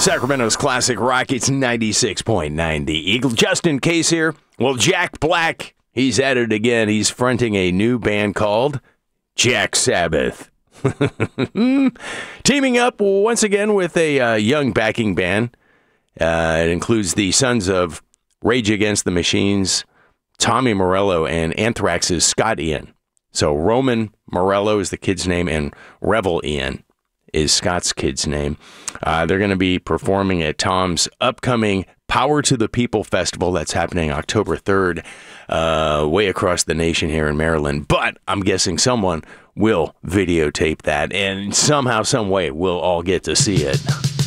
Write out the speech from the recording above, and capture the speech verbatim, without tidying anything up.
Sacramento's classic rock, it's ninety-six point nine The Eagle. Just in case here, well, Jack Black, he's at it again. He's fronting a new band called Jack Sabbath. Teaming up once again with a uh, young backing band. Uh, it includes the sons of Rage Against the Machines, Tommy Morello, and Anthrax's Scott Ian. So Roman Morello is the kid's name, and Revel Ian is Scott's kid's name. Uh, they're going to be performing at Tom's upcoming Power to the People Festival that's happening October third, uh, way across the nation here in Maryland. But I'm guessing someone will videotape that, and somehow, some way, we'll all get to see it.